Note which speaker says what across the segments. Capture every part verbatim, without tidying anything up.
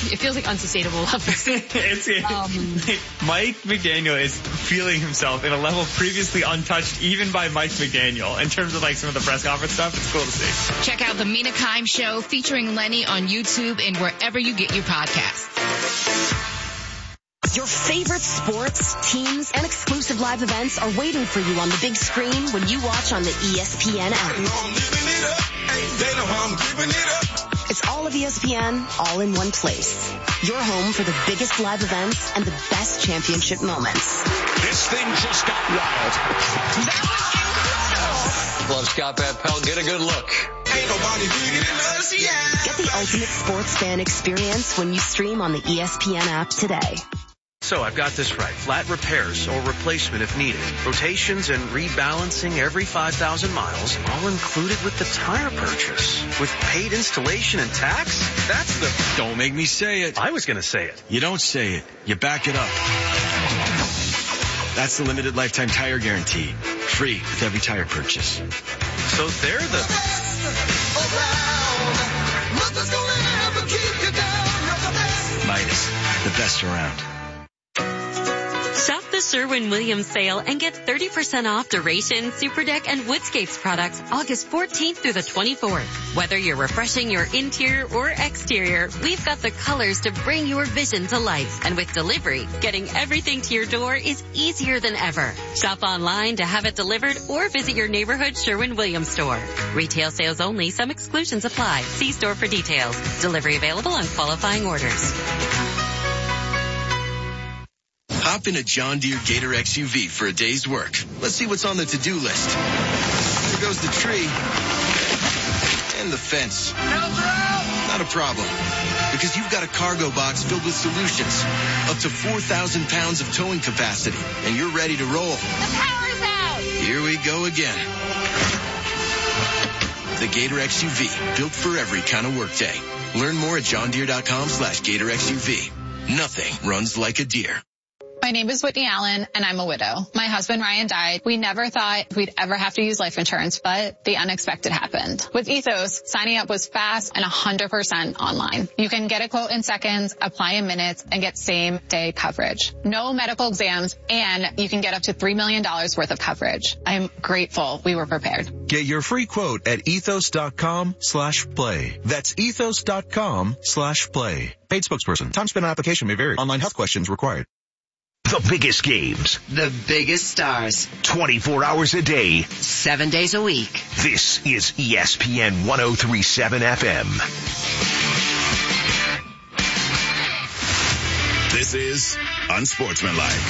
Speaker 1: it feels like unsustainable levels.
Speaker 2: it's, um, Mike McDaniel is feeling himself in a level previously untouched even by Mike McDaniel in terms of like some of the press conference stuff. It's cool to see.
Speaker 3: Check out the Mina Kimes Show featuring Lenny on YouTube and wherever you get your podcasts.
Speaker 4: Your favorite sports, teams, and exclusive live events are waiting for you on the big screen when you watch on the E S P N app. It's all of E S P N, all in one place. Your home for the biggest live events and the best championship moments.
Speaker 5: This thing just got wild. That was incredible. Love Scott Van Pelt. Get a good look. Ain't nobody bigger than us, yeah.
Speaker 4: Get the ultimate sports fan experience when you stream on the E S P N app today.
Speaker 6: So I've got this right. Flat repairs or replacement if needed. Rotations and rebalancing every five thousand miles, all included with the tire purchase. With paid installation and tax? That's the...
Speaker 7: Don't make me say it.
Speaker 6: I was going to say it.
Speaker 7: You don't say it. You back it up. That's the limited lifetime tire guarantee. Free with every tire purchase.
Speaker 6: So they're the...
Speaker 7: Midas, the best around.
Speaker 8: Shop the Sherwin-Williams sale and get thirty percent off Duration, Superdeck, and Woodscapes products August fourteenth through the twenty-fourth. Whether you're refreshing your interior or exterior, we've got the colors to bring your vision to life. And with delivery, getting everything to your door is easier than ever. Shop online to have it delivered or visit your neighborhood Sherwin-Williams store. Retail sales only. Some exclusions apply. See store for details. Delivery available on qualifying orders.
Speaker 7: Hop in a John Deere Gator X U V for a day's work. Let's see what's on the to-do list. There goes the tree. And the fence. Not a problem. Because you've got a cargo box filled with solutions. Up to four thousand pounds of towing capacity. And you're ready to roll.
Speaker 9: The power's out!
Speaker 7: Here we go again. The Gator X U V. Built for every kind of workday. Learn more at johndeere.com slash Gator X U V. Nothing runs like a deer.
Speaker 10: My name is Whitney Allen, and I'm a widow. My husband, Ryan, died. We never thought we'd ever have to use life insurance, but the unexpected happened. With Ethos, signing up was fast and one hundred percent online. You can get a quote in seconds, apply in minutes, and get same-day coverage. No medical exams, and you can get up to three million dollars worth of coverage. I'm grateful we were prepared.
Speaker 11: Get your free quote at ethos.com slash play. That's ethos.com slash play. Paid spokesperson. Time spent on application may vary. Online health questions required.
Speaker 12: The biggest games.
Speaker 13: The biggest stars.
Speaker 12: twenty-four hours a day.
Speaker 13: Seven days a week.
Speaker 12: This is E S P N one oh three point seven F M.
Speaker 14: This is Unsportsmanlike.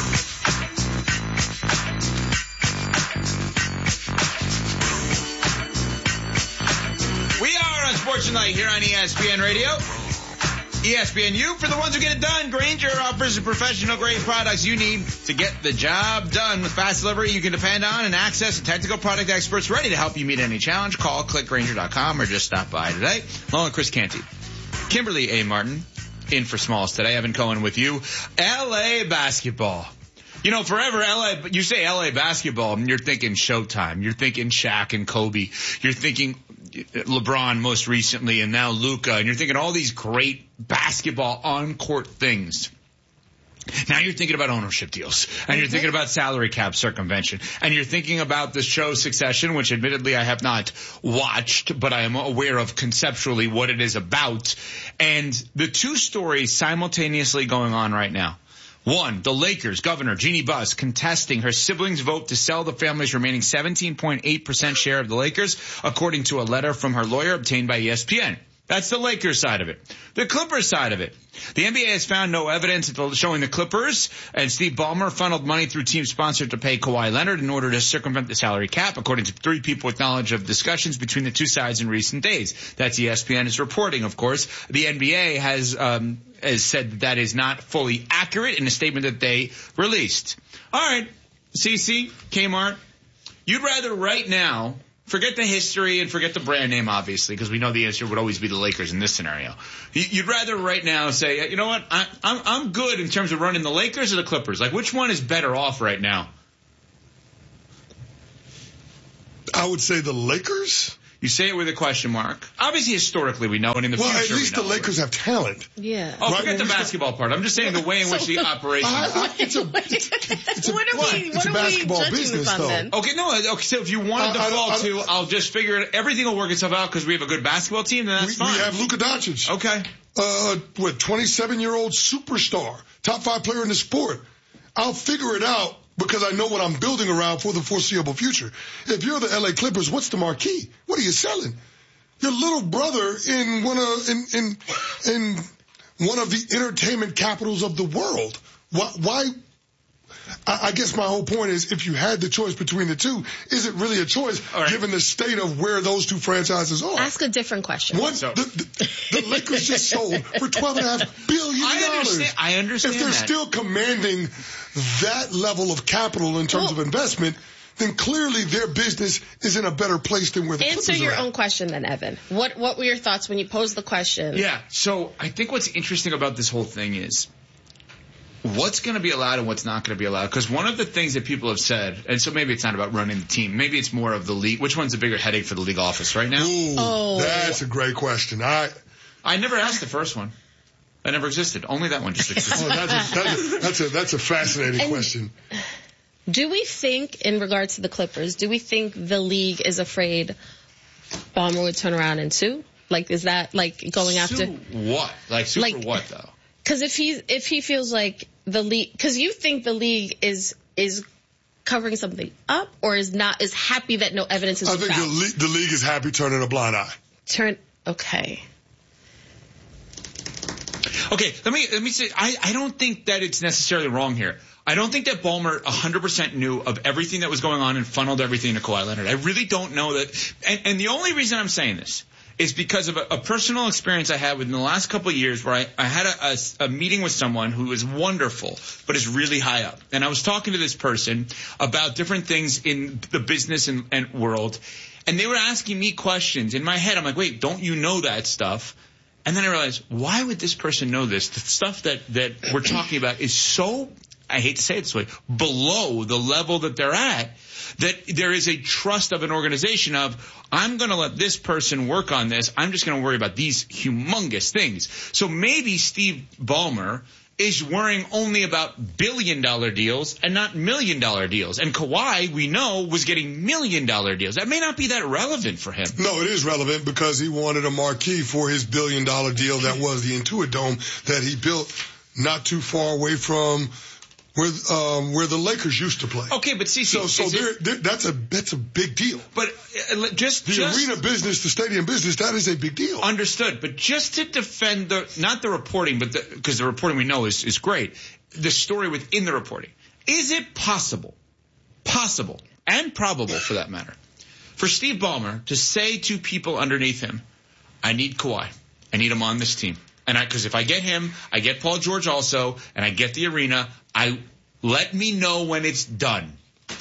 Speaker 15: We are Unsportsmanlike here on E S P N Radio. E S P N U, for the ones who get it done. Grainger offers the professional grade products you need to get the job done. With fast delivery you can depend on and access to technical product experts ready to help you meet any challenge. Call click grainger dot com or just stop by today. Along with Chris Canty, Kimberly A. Martin, in for Smalls today. Evan Cohen with you. L A basketball. You know, forever L A, you say L A basketball and you're thinking Showtime. You're thinking Shaq and Kobe. You're thinking LeBron most recently, and now Luka, and you're thinking all these great basketball on-court things. Now you're thinking about ownership deals, and you're thinking about salary cap circumvention, and you're thinking about the show Succession, which admittedly I have not watched, but I am aware of conceptually what it is about, and the two stories simultaneously going on right now. One, the Lakers Governor Jeannie Buss contesting her siblings' vote to sell the family's remaining seventeen point eight percent share of the Lakers, according to a letter from her lawyer obtained by E S P N. That's the Lakers side of it. The Clippers side of it. The N B A has found no evidence showing the Clippers and Steve Ballmer funneled money through team sponsor to pay Kawhi Leonard in order to circumvent the salary cap, according to three people with knowledge of discussions between the two sides in recent days. That's E S P N is reporting, of course. The N B A has um has said that that is not fully accurate in a statement that they released. All right, C C, Kmart, you'd rather right now forget the history and forget the brand name, obviously, because we know the answer would always be the Lakers in this scenario. You'd rather right now say, you know what, I, I'm, I'm good in terms of running the Lakers or the Clippers. Like, which one is better off right now?
Speaker 16: I would say the Lakers.
Speaker 15: You say it with a question mark. Obviously, historically, we know, and in the
Speaker 9: well,
Speaker 15: future,
Speaker 9: at least
Speaker 15: we
Speaker 9: the
Speaker 15: know.
Speaker 9: Lakers have talent.
Speaker 16: Yeah.
Speaker 15: Oh,
Speaker 9: Right,
Speaker 15: forget the
Speaker 9: well, we
Speaker 15: basketball part. I'm just saying the way in which the operation.
Speaker 9: I- I- it's a, it's, it's a,
Speaker 16: What are we?
Speaker 9: it's
Speaker 16: What
Speaker 9: a
Speaker 16: are
Speaker 9: basketball
Speaker 16: we judging
Speaker 9: business,
Speaker 16: this on
Speaker 9: though.
Speaker 16: then?
Speaker 15: Okay, no, okay, so if you want to
Speaker 9: I- I-
Speaker 15: default
Speaker 9: I-
Speaker 15: to, I'll just figure it, everything will work itself out because we have a good basketball team, then that's
Speaker 9: We, we
Speaker 15: fine.
Speaker 9: have Luka Doncic.
Speaker 15: Okay.
Speaker 9: Uh, what, twenty-seven-year-old superstar, top five player in the sport. I'll figure it out because I know what I'm building around for the foreseeable future. If you're the L A Clippers, what's the marquee? What are you selling? Your little brother in one of in in in one of the entertainment capitals of the world. Why? why I, I guess my whole point is, if you had the choice between the two, is it really a choice
Speaker 15: All right.
Speaker 9: given the state of where those two franchises are?
Speaker 16: Ask a different question.
Speaker 9: One,
Speaker 15: So-
Speaker 9: the, the, the Lakers just sold for twelve and a half billion dollars.
Speaker 15: I understand. I understand
Speaker 9: If they're
Speaker 15: that.
Speaker 9: still commanding that level of capital in terms
Speaker 16: Well-
Speaker 9: of investment, then clearly their business is in a better place than where the
Speaker 16: Answer
Speaker 9: Clippers
Speaker 16: your
Speaker 9: are at.
Speaker 16: own question then, Evan. What What were your thoughts when you posed the question?
Speaker 15: Yeah, so I think what's interesting about this whole thing is what's going to be allowed and what's not going to be allowed. Because one of the things that people have said, and so maybe it's not about running the team, maybe it's more of the league. Which one's a bigger headache for the league office right now?
Speaker 9: Ooh,
Speaker 16: Oh.
Speaker 9: that's a great question. I,
Speaker 15: I never asked the first one. That never existed. Only that one just existed.
Speaker 9: oh, that's, a, that's, a, that's, a, that's a fascinating
Speaker 16: And-
Speaker 9: question.
Speaker 16: Do we think, in regards to the Clippers, do we think the league is afraid Ballmer would turn around and sue? Like, is that like going after?
Speaker 15: Sue what? Like, super
Speaker 16: Like-
Speaker 15: what, though?
Speaker 16: Because if he if he feels like the league, because you think the league is is covering something up, or is not is happy that no evidence is
Speaker 9: I think
Speaker 16: found.
Speaker 9: the, le- the league is happy turning a blind eye.
Speaker 16: Turn okay.
Speaker 15: Okay, let me let me say, I, I don't think that it's necessarily wrong here. I don't think that Ballmer one hundred percent knew of everything that was going on and funneled everything to Kawhi Leonard. I really don't know that. And, and the only reason I'm saying this is because of a, a personal experience I had within the last couple of years where I, I had a, a, a meeting with someone who is wonderful but is really high up. And I was talking to this person about different things in the business and, and world. And they were asking me questions. In my head, I'm like, wait, don't you know that stuff? And then I realized, why would this person know this? The stuff that, that we're talking about is so, I hate to say it this way, below the level that they're at, that there is a trust of an organization of, I'm going to let this person work on this. I'm just going to worry about these humongous things. So maybe Steve Ballmer is worrying only about billion-dollar deals and not million-dollar deals. And Kawhi, we know, was getting million-dollar deals. That may not be that relevant for him.
Speaker 9: No, it is relevant because he wanted a marquee for his billion-dollar deal that was the Intuit Dome that he built not too far away from where um, where the Lakers used to play.
Speaker 15: Okay, but see,
Speaker 9: so so
Speaker 15: is
Speaker 9: there,
Speaker 15: it-
Speaker 9: there, that's a that's a big deal.
Speaker 15: But uh, just
Speaker 9: The
Speaker 15: just,
Speaker 9: arena business, the stadium business, that is a big deal.
Speaker 15: Understood, but just to defend the, not the reporting, but because the, the reporting we know is, is great, the story within the reporting. Is it possible, possible, and probable for that matter, for Steve Ballmer to say to people underneath him, I need Kawhi, I need him on this team. And I, because if I get him, I get Paul George also, and I get the arena, I, let me know when it's done.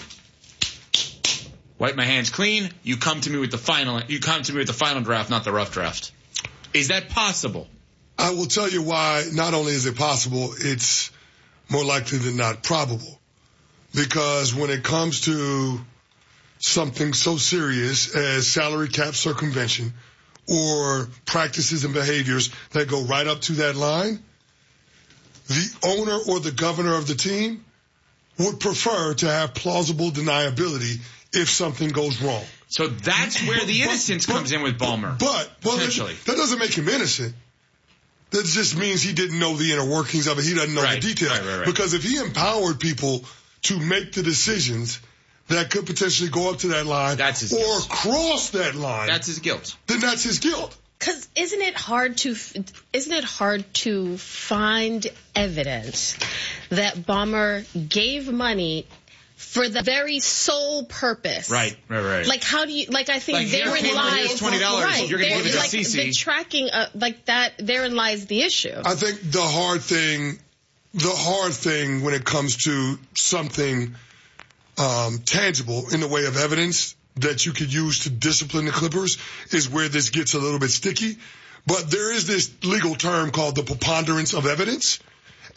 Speaker 15: Wipe my hands clean. You come to me with the final. You come to me with the final draft, not the rough draft. Is that possible?
Speaker 9: I will tell you why. Not only is it possible, it's more likely than not probable. Because when it comes to something so serious as salary cap circumvention or practices and behaviors that go right up to that line, the owner or the governor of the team would prefer to have plausible deniability if something goes wrong.
Speaker 15: So that's where the innocence
Speaker 9: but,
Speaker 15: comes in with Ballmer.
Speaker 9: But, well,
Speaker 15: potentially.
Speaker 9: that, that doesn't make him innocent. That just means he didn't know the inner workings of it. He doesn't know
Speaker 15: Right,
Speaker 9: the details.
Speaker 15: right, right, right.
Speaker 9: Because if he empowered people to make the decisions that could potentially go up to that line
Speaker 15: That's his
Speaker 9: or
Speaker 15: guilt.
Speaker 9: cross that line,
Speaker 15: That's his guilt.
Speaker 9: then that's his guilt.
Speaker 16: Because isn't it hard to isn't it hard to find evidence that Ballmer gave money for the very sole purpose?
Speaker 15: Right, right, right.
Speaker 16: Like how do you like? I think
Speaker 15: Like, here,
Speaker 16: therein
Speaker 15: Caitlin,
Speaker 16: lies
Speaker 15: here's twenty dollars.
Speaker 16: Right,
Speaker 15: You're gonna
Speaker 16: there-
Speaker 15: give it to
Speaker 16: like,
Speaker 15: C C.
Speaker 16: the tracking uh, like that. Therein lies the issue.
Speaker 9: I think the hard thing, the hard thing when it comes to something um, tangible in the way of evidence that you could use to discipline the Clippers is where this gets a little bit sticky. But there is this legal term called the preponderance of evidence.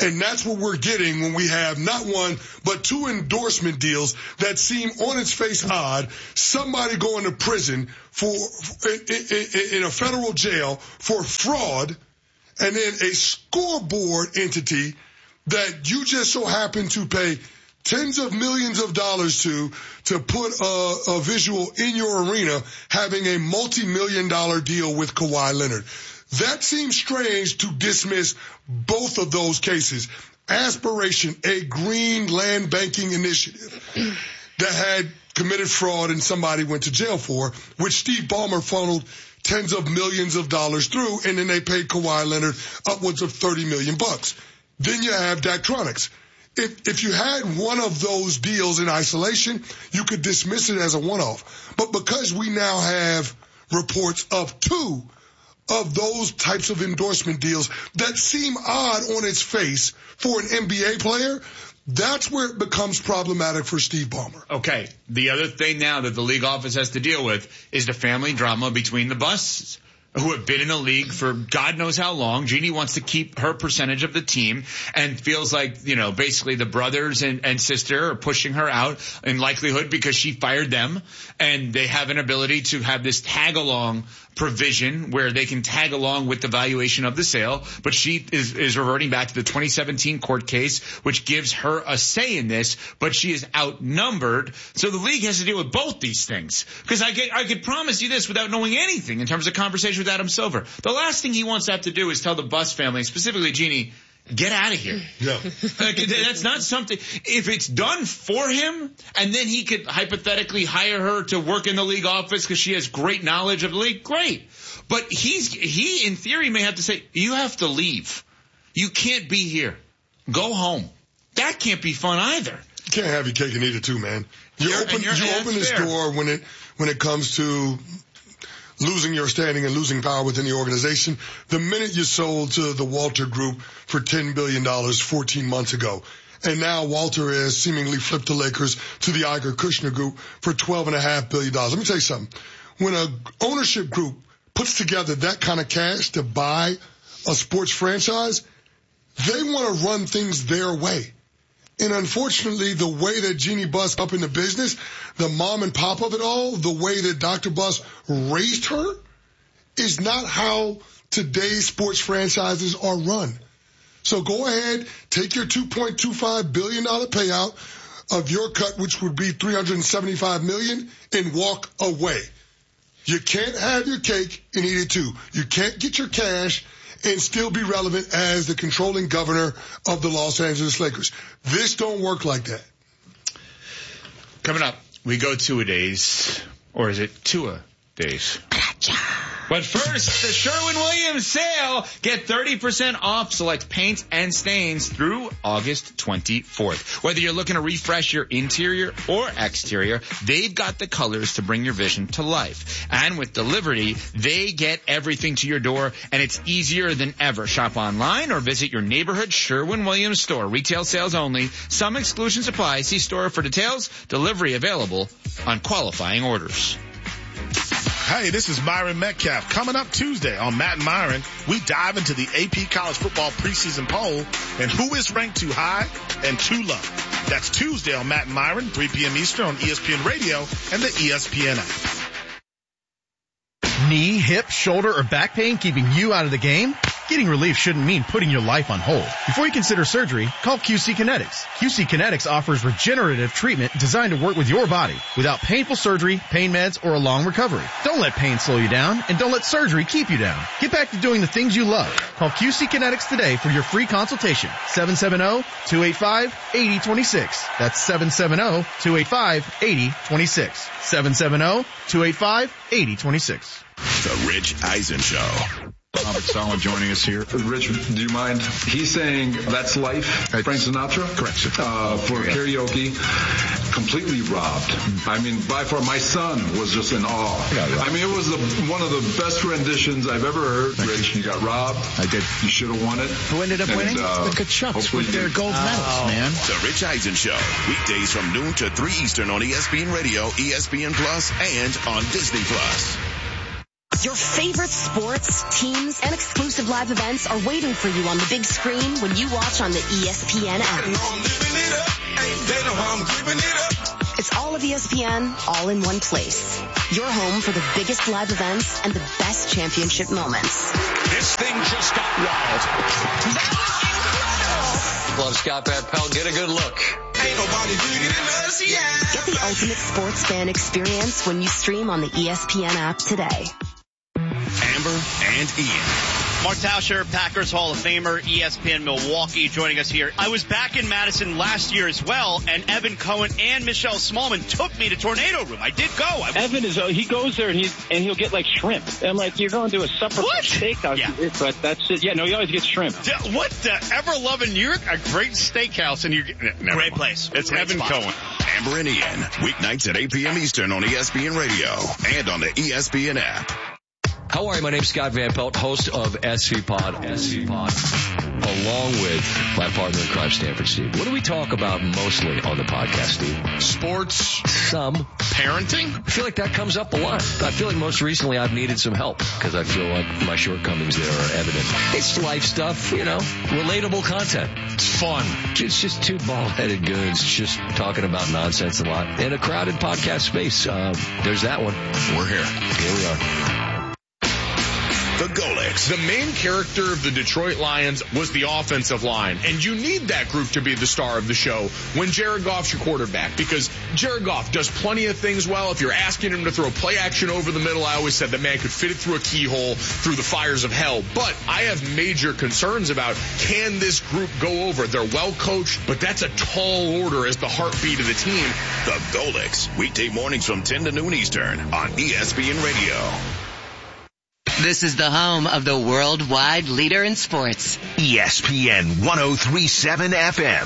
Speaker 9: And that's what we're getting when we have not one, but two endorsement deals that seem on its face odd. Somebody going to prison for, in, in, in a federal jail for fraud, and then a scoreboard entity that you just so happen to pay tens of millions of dollars to, to put a, a visual in your arena, having a multi-million dollar deal with Kawhi Leonard. That seems strange to dismiss both of those cases. Aspiration, a green land banking initiative that had committed fraud and somebody went to jail for, which Steve Ballmer funneled tens of millions of dollars through, and then they paid Kawhi Leonard upwards of thirty million bucks. Then you have Daktronics. If, if you had one of those deals in isolation, you could dismiss it as a one-off. But because we now have reports of two of those types of endorsement deals that seem odd on its face for an N B A player, that's where it becomes problematic for Steve Ballmer.
Speaker 15: Okay. The other thing now that the league office has to deal with is the family drama between the Busts, who have been in the league for God knows how long. Jeannie wants to keep her percentage of the team and feels like, you know, basically the brothers and, and sister are pushing her out in likelihood because she fired them, and they have an ability to have this tag-along provision where they can tag along with the valuation of the sale, but she is, is reverting back to the twenty seventeen court case, which gives her a say in this, but she is outnumbered. So the league has to deal with both these things. Because I get, I could promise you this without knowing anything in terms of conversation with Adam Silver. The last thing he wants to have to do is tell the Bus family, specifically Jeannie, get out of here.
Speaker 9: Yeah.
Speaker 15: Like, that's not something, if it's done for him, and then he could hypothetically hire her to work in the league office because she has great knowledge of the league, great. But he's, he in theory may have to say, you have to leave. You can't be here. Go home. That can't be fun either.
Speaker 9: You can't have your cake and eat it too, man. You
Speaker 15: You're,
Speaker 9: open,
Speaker 15: you're,
Speaker 9: you open this
Speaker 15: fair.
Speaker 9: door when it, when it comes to losing your standing and losing power within the organization. The minute you sold to the Walter Group for ten billion dollars fourteen months ago, and now Walter has seemingly flipped the Lakers to the Iger Kushner Group for twelve point five billion dollars. Let me tell you something. When a ownership group puts together that kind of cash to buy a sports franchise, they want to run things their way. And unfortunately, the way that Jeannie Buss up in the business, the mom and pop of it all, the way that Doctor Buss raised her, is not how today's sports franchises are run. So go ahead, take your two point two five billion dollars payout of your cut, which would be three hundred seventy-five million dollars, and walk away. You can't have your cake and eat it too. You can't get your cash and still be relevant as the controlling governor of the Los Angeles Lakers. This don't work like that.
Speaker 15: Coming up, we go two-a-days, or is it two-a-days? But first, the Sherwin-Williams sale. Get thirty percent off select paints and stains through August twenty-fourth. Whether you're looking to refresh your interior or exterior, they've got the colors to bring your vision to life. And with Delivery, they get everything to your door, and it's easier than ever. Shop online or visit your neighborhood Sherwin-Williams store. Retail sales only. Some exclusions apply. See store for details. Delivery available on qualifying orders.
Speaker 17: Hey, this is Myron Metcalf. Coming up Tuesday on Matt and Myron, we dive into the A P College Football preseason poll and who is ranked too high and too low. That's Tuesday on Matt and Myron, three p.m. Eastern on E S P N Radio and the E S P N app.
Speaker 18: Knee, hip, shoulder, or back pain keeping you out of the game? Getting relief shouldn't mean putting your life on hold. Before you consider surgery, call Q C Kinetics. Q C Kinetics offers regenerative treatment designed to work with your body without painful surgery, pain meds, or a long recovery. Don't let pain slow you down, and don't let surgery keep you down. Get back to doing the things you love. Call Q C Kinetics today for your free consultation. seven seven zero, two eight five, eight zero two six. That's seven seven zero, two eight five, eight zero two six. seven seven zero, two eight five, eight zero two six.
Speaker 14: The Rich Eisen Show.
Speaker 19: Robert Sala joining us here. Rich, do you mind? He's saying That's Life, Frank Sinatra?
Speaker 17: Correct.
Speaker 19: Uh, for yeah. karaoke, completely robbed. I mean, by far, my son was just in awe. I mean, it was the, one of the best renditions I've ever heard. Thank Rich, you. you got robbed.
Speaker 17: I did.
Speaker 19: You should have won it.
Speaker 17: Who ended up
Speaker 19: and,
Speaker 17: winning?
Speaker 19: Uh,
Speaker 17: the Kachucks with their gold
Speaker 19: oh.
Speaker 17: medals, man.
Speaker 14: The Rich Eisen Show. Weekdays from noon to three Eastern on E S P N Radio, E S P N Plus, and on Disney Plus.
Speaker 4: Your favorite sports, teams, and exclusive live events are waiting for you on the big screen when you watch on the E S P N app. It's all of E S P N, all in one place. Your home for the biggest live events and the best championship moments.
Speaker 5: This thing just got wild. That was incredible. Love Scott Van Pelt. Get a good look. Ain't nobody bigger than us, yeah.
Speaker 4: Get the ultimate sports fan experience when you stream on the E S P N app today.
Speaker 20: Amber and Ian. Mark Tauscher, Packers Hall of Famer, E S P N Milwaukee, joining us here. I was back in Madison last year as well, and Evan Cohen and Michelle Smallman took me to Tornado Room. I did go. I was...
Speaker 21: Evan is, uh, he goes there and he's, and he'll get like shrimp. And I'm like, you're going to a supper
Speaker 20: what?
Speaker 21: steakhouse.
Speaker 20: Yeah.
Speaker 21: But that's it. Yeah, no, he always gets shrimp.
Speaker 22: What the ever loving, you're a great steakhouse and you're getting,
Speaker 20: great mind. place.
Speaker 22: It's
Speaker 20: great
Speaker 22: Evan
Speaker 20: spot.
Speaker 22: Cohen.
Speaker 14: Amber and Ian, weeknights at eight p.m. Eastern on E S P N Radio and on the E S P N app.
Speaker 5: How are you? My name's Scott Van Pelt, host of S V Pod, S V Pod, along with my partner in crime, Stanford Steve. What do we talk about mostly on the podcast, Steve?
Speaker 22: Sports.
Speaker 5: Some.
Speaker 22: Parenting?
Speaker 5: I feel like that comes up a lot. I feel like most recently I've needed some help because I feel like my shortcomings there are evident. It's life stuff, you know, relatable content.
Speaker 22: It's fun.
Speaker 5: It's just two bald-headed goods just talking about nonsense a lot in a crowded podcast space. Uh, there's that one.
Speaker 22: We're here.
Speaker 5: Here we are.
Speaker 14: The Golics.
Speaker 22: The main character of the Detroit Lions was the offensive line, and you need that group to be the star of the show when Jared Goff's your quarterback, because Jared Goff does plenty of things well. If you're asking him to throw play action over the middle, I always said the man could fit it through a keyhole through the fires of hell. But I have major concerns about, can this group go over? They're well coached, but that's a tall order as the heartbeat of the team.
Speaker 14: The Golics, weekday mornings from ten to noon Eastern on E S P N Radio.
Speaker 13: This is the home of the worldwide leader in sports.
Speaker 12: E S P N one oh three point seven F M.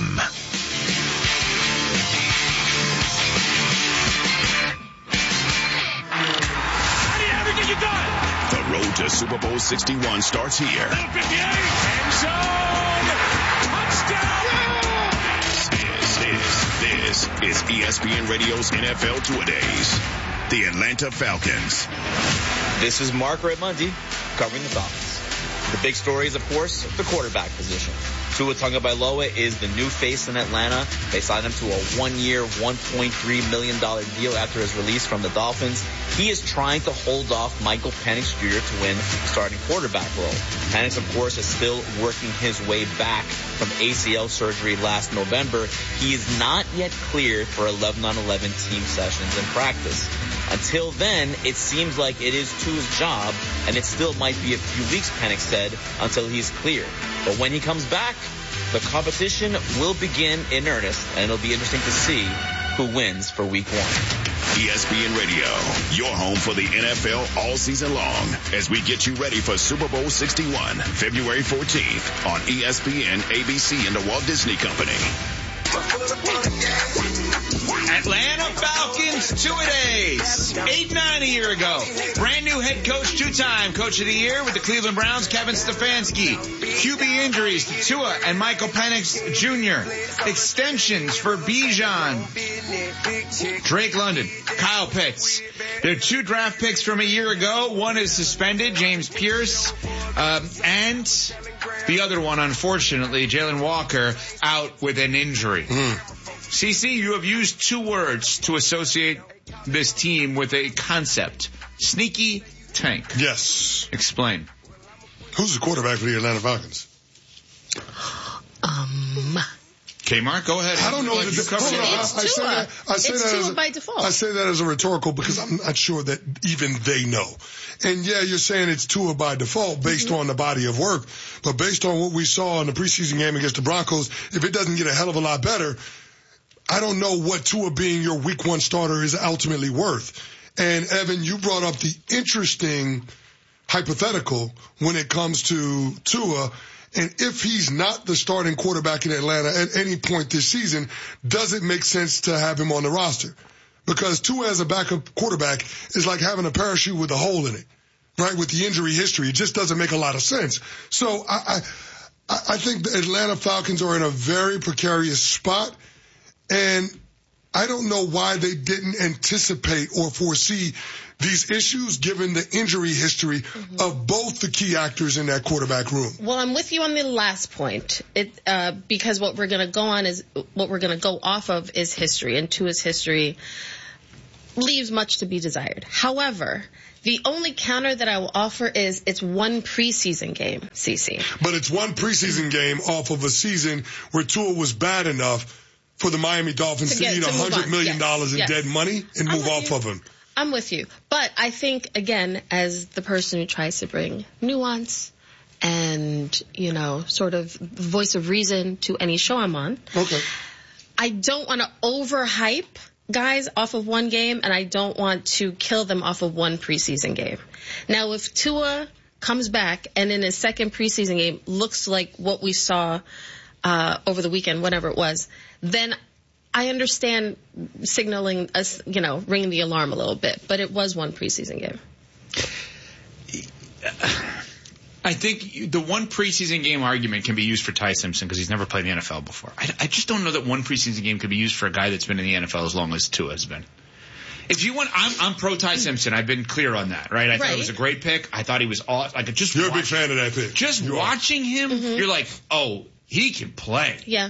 Speaker 14: How do you ever get you done? The road to Super Bowl sixty-one starts here.
Speaker 22: fifty-eight, end zone, touchdown!
Speaker 14: This is, this is E S P N Radio's N F L Two-A-Days. The Atlanta Falcons.
Speaker 23: This is Mark Redmundi covering the Falcons. The big story is, of course, the quarterback position. Tua Tagovailoa is the new face in Atlanta. They signed him to a one-year, one point three million dollars deal after his release from the Dolphins. He is trying to hold off Michael Penix Junior to win the starting quarterback role. Penix, of course, is still working his way back from A C L surgery last November. He is not yet cleared for eleven on eleven team sessions in practice. Until then, it seems like it is Tua's job, and it still might be a few weeks, Penix said, until he's cleared. But when he comes back, the competition will begin in earnest, and it'll be interesting to see who wins for week one.
Speaker 14: E S P N Radio, your home for the N F L all season long, as we get you ready for Super Bowl sixty-one, February fourteenth on E S P N, A B C, and the Walt Disney Company.
Speaker 15: Atlanta Falcons two-a-days. eight nine a year ago. Brand new head coach, two-time coach of the year with the Cleveland Browns, Kevin Stefanski. Q B injuries to Tua and Michael Penix Junior Extensions for Bijan, Drake London, Kyle Pitts. There are two draft picks from a year ago. One is suspended, James Pierce, um, and the other one, unfortunately, Jalen Walker, out with an injury. Mm. C C, you have used two words to associate this team with a concept. Sneaky tank.
Speaker 9: Yes.
Speaker 15: Explain.
Speaker 9: Who's the quarterback for the Atlanta Falcons?
Speaker 16: Um.
Speaker 15: Okay, Mark, go ahead.
Speaker 9: I don't know.
Speaker 15: Like
Speaker 9: That,
Speaker 15: you covered
Speaker 9: hold on,
Speaker 15: it.
Speaker 9: I, I
Speaker 16: It's
Speaker 9: say
Speaker 16: Tua.
Speaker 9: that, I say
Speaker 16: It's
Speaker 9: that
Speaker 16: Tua
Speaker 9: as a,
Speaker 16: by default.
Speaker 9: I say that as a rhetorical because I'm not sure that even they know. And yeah, you're saying it's Tua by default based mm-hmm. on the body of work. But based on what we saw in the preseason game against the Broncos, if it doesn't get a hell of a lot better, I don't know what Tua being your week one starter is ultimately worth. And Evan, you brought up the interesting hypothetical when it comes to Tua. And if he's not the starting quarterback in Atlanta at any point this season, does it make sense to have him on the roster? Because Tua as a backup quarterback is like having a parachute with a hole in it, right? With the injury history, it just doesn't make a lot of sense. So I, I, I think the Atlanta Falcons are in a very precarious spot. And I don't know why they didn't anticipate or foresee these issues given the injury history mm-hmm. of both the key actors in that quarterback room?
Speaker 16: Well, I'm with you on the last point. It uh, because what we're going to go on is what we're going to go off of is history, and Tua's history leaves much to be desired. However, the only counter that I will offer is it's one preseason game, Cece.
Speaker 9: But it's one preseason game off of a season where Tua was bad enough for the Miami Dolphins to, to eat one hundred million dollars yes. in yes. dead money and I'm move off you. of him.
Speaker 16: I'm with you. But I think, again, as the person who tries to bring nuance and, you know, sort of voice of reason to any show I'm on,
Speaker 9: okay.
Speaker 16: I don't want to overhype guys off of one game, and I don't want to kill them off of one preseason game. Now, if Tua comes back and in his second preseason game looks like what we saw uh, over the weekend, whatever it was, then I understand signaling us, you know, ringing the alarm a little bit. But it was one preseason game.
Speaker 15: I think the one preseason game argument can be used for Ty Simpson because he's never played in the N F L before. I, I just don't know that one preseason game could be used for a guy that's been in the N F L as long as Tua has been. If you want, I'm, I'm pro Ty Simpson. I've been clear on that, right? I right. thought it was a great pick. I thought he was awesome. Like just
Speaker 9: you're
Speaker 15: watch,
Speaker 9: a big fan of that pick.
Speaker 15: Just
Speaker 9: you
Speaker 15: watching are. him, mm-hmm. you're like, oh, he can play.
Speaker 16: Yeah.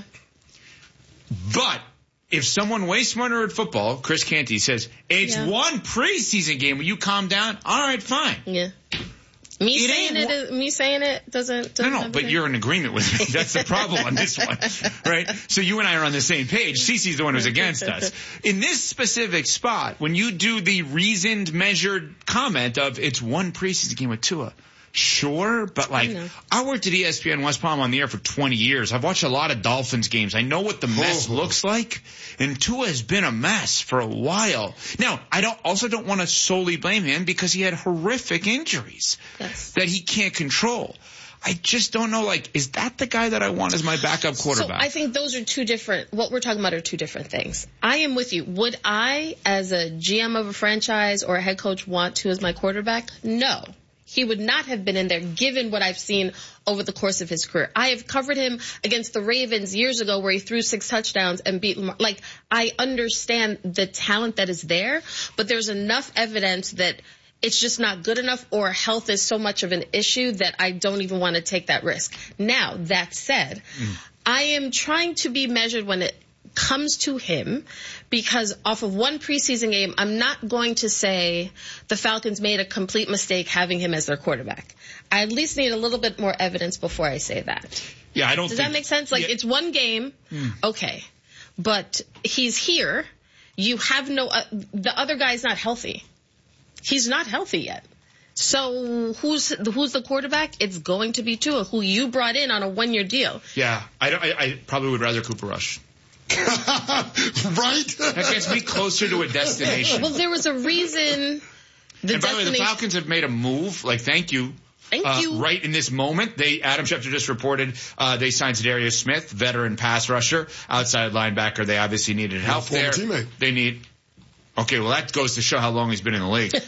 Speaker 15: But if someone way smarter at football, Chris Canty, says it's yeah. one preseason game, will you calm down? All right, fine.
Speaker 16: Yeah. Me it saying it, is, me saying it doesn't. doesn't
Speaker 15: no, no, but you're in agreement with me. That's the problem on this one, right? So you and I are on the same page. Cece's the one who's against us. In this specific spot, when you do the reasoned, measured comment of it's one preseason game with Tua, sure, but like I, I worked at E S P N West Palm on the air for twenty years. I've watched a lot of Dolphins games. I know what the mess oh. looks like, and Tua has been a mess for a while. Now, I don't also don't want to solely blame him because he had horrific injuries
Speaker 16: yes.
Speaker 15: that he can't control. I just don't know, like, is that the guy that I want as my backup quarterback?
Speaker 16: So I think those are two different, what we're talking about are two different things. I am with you. Would I, as a G M of a franchise or a head coach, want to as my quarterback? No. He would not have been in there given what I've seen over the course of his career. I have covered him against the Ravens years ago where he threw six touchdowns and beat Lamar. Like, I understand the talent that is there, but there's enough evidence that it's just not good enough or health is so much of an issue that I don't even want to take that risk. Now, that said, mm. I am trying to be measured when it comes to him because off of one preseason game, I'm not going to say the Falcons made a complete mistake having him as their quarterback. I at least need a little bit more evidence before I say that.
Speaker 15: Yeah, I don't
Speaker 16: Does
Speaker 15: think,
Speaker 16: that make sense? Like, yeah. It's one game. Hmm. Okay. But he's here. You have no, uh, the other guy's not healthy. He's not healthy yet. So who's who's the quarterback? It's going to be Tua, who you brought in on a one-year deal.
Speaker 15: Yeah, I, don't, I, I probably would rather Cooper Rush.
Speaker 9: Right?
Speaker 15: That gets me closer to a destination.
Speaker 16: Well, there was a reason. The
Speaker 15: and by the way, the Falcons have made a move. Like, thank you.
Speaker 16: Thank
Speaker 15: uh,
Speaker 16: you.
Speaker 15: Right in this moment, they Adam Schefter just reported uh, they signed Za'Darius Smith, veteran pass rusher, outside linebacker. They obviously needed help there.
Speaker 9: Teammate.
Speaker 15: They need. Okay, well that goes to show how long he's been in the league.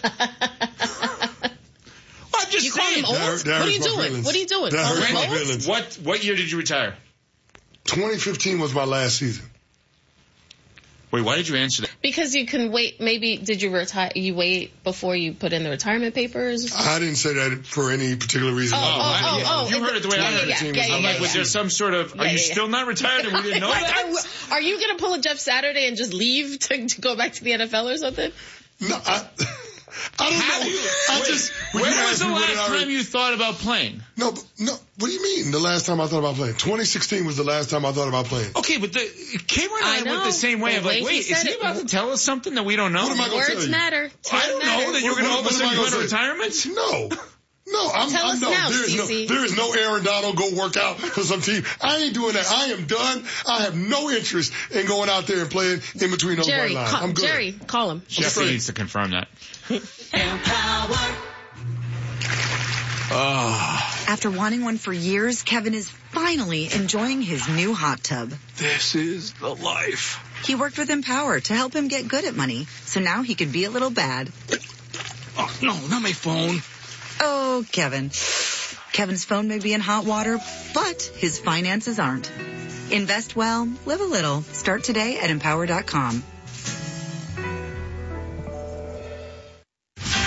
Speaker 15: I'm just
Speaker 16: you
Speaker 15: saying.
Speaker 16: Call him old?
Speaker 9: Dar-
Speaker 16: what are you doing?
Speaker 9: Feelings.
Speaker 16: What are you doing?
Speaker 9: When,
Speaker 15: what what year did you retire?
Speaker 9: twenty fifteen was my last season.
Speaker 15: Wait, why did you answer that?
Speaker 16: Because you can wait. Maybe did you retire? You wait before you put in the retirement papers?
Speaker 9: I didn't say that for any particular reason.
Speaker 16: Oh, oh, oh, oh, oh
Speaker 15: you heard it the way
Speaker 16: yeah,
Speaker 15: I heard
Speaker 16: yeah,
Speaker 15: it.
Speaker 16: Yeah, yeah,
Speaker 15: I'm
Speaker 16: yeah,
Speaker 15: like,
Speaker 16: yeah,
Speaker 15: was
Speaker 16: yeah.
Speaker 15: there some sort of?
Speaker 16: Yeah,
Speaker 15: are you
Speaker 16: yeah,
Speaker 15: still
Speaker 16: yeah.
Speaker 15: not retired and we didn't know that?
Speaker 16: Are you going to pull a Jeff Saturday and just leave to, to go back to the N F L or something?
Speaker 9: No, I. I don't
Speaker 15: Have
Speaker 9: know.
Speaker 15: You,
Speaker 9: I
Speaker 15: wait,
Speaker 9: just.
Speaker 15: When was the last
Speaker 9: already,
Speaker 15: time you thought about playing?
Speaker 9: No, but, no. What do you mean? The last time I thought about playing? twenty sixteen was the last time I thought about playing.
Speaker 15: Okay, but the Cameron and I, I went the same way.
Speaker 16: The
Speaker 15: of like,
Speaker 16: way
Speaker 15: wait,
Speaker 16: he
Speaker 15: is he
Speaker 16: it.
Speaker 15: about to tell us something that we don't know?
Speaker 9: What am I going to tell
Speaker 16: Words
Speaker 9: you?
Speaker 16: matter.
Speaker 15: I don't
Speaker 16: matter.
Speaker 15: know that you're going to all of a sudden go into
Speaker 9: say?
Speaker 15: retirement.
Speaker 9: No. No, I'm,
Speaker 16: Tell
Speaker 9: I'm
Speaker 16: us
Speaker 9: no,
Speaker 16: now,
Speaker 9: there is no, there is no Aaron Donald go work out for some team. I ain't doing that. I am done. I have no interest in going out there and playing in between those
Speaker 16: Jerry,
Speaker 9: white lines.
Speaker 16: call,
Speaker 9: I'm good.
Speaker 16: Jerry, call him.
Speaker 15: Jeffrey needs to confirm that.
Speaker 1: Empower.
Speaker 2: Oh. After wanting one for years, Kevin is finally enjoying his new hot tub.
Speaker 1: This is the life.
Speaker 2: He worked with Empower to help him get good at money, so now he could be a little bad.
Speaker 1: Oh, no, not my phone.
Speaker 2: Oh, Kevin. Kevin's phone may be in hot water, but his finances aren't. Invest well, live a little. Start today at empower dot com.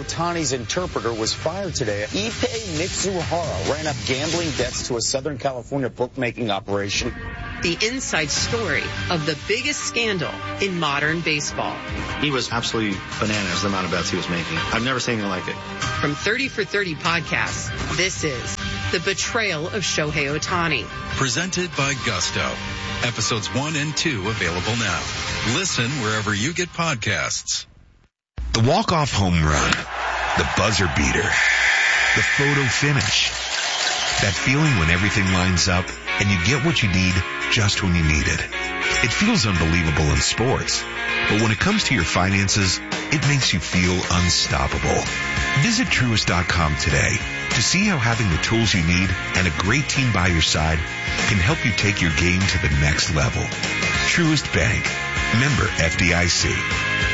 Speaker 3: Ohtani's interpreter was fired today. Ippei Mitsuhara ran up gambling debts to a Southern California bookmaking operation.
Speaker 6: The inside story of the biggest scandal in modern baseball.
Speaker 8: He was absolutely bananas, the amount of bets he was making. I've never seen anything like it.
Speaker 6: From thirty for thirty podcasts, this is The Betrayal of Shohei Ohtani.
Speaker 24: Presented by Gusto. Episodes one and two available now. Listen wherever you get podcasts.
Speaker 12: The walk-off home run. The buzzer beater. The photo finish. That feeling when everything lines up and you get what you need just when you need it. It feels unbelievable in sports, but when it comes to your finances, it makes you feel unstoppable. Visit Truist dot com today to see how having the tools you need and a great team by your side can help you take your game to the next level. Truist Bank. Member F D I C.